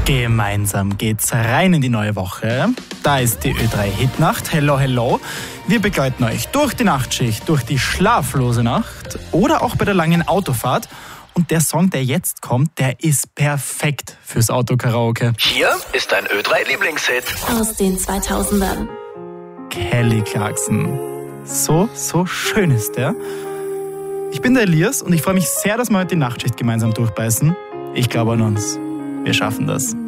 Gemeinsam geht's rein in die neue Woche. Da ist die Ö3-Hitnacht. Hello, hello. Wir begleiten euch durch die Nachtschicht, durch die schlaflose Nacht oder auch bei der langen Autofahrt. Und der Song, der jetzt kommt, der ist perfekt fürs Autokaraoke. Hier ist ein Ö3-Lieblingshit. Aus den 2000ern. Kelly Clarkson. So schön ist der. Ich bin der Elias und ich freue mich sehr, dass wir heute die Nachtschicht gemeinsam durchbeißen. Ich glaube an uns. Wir schaffen das.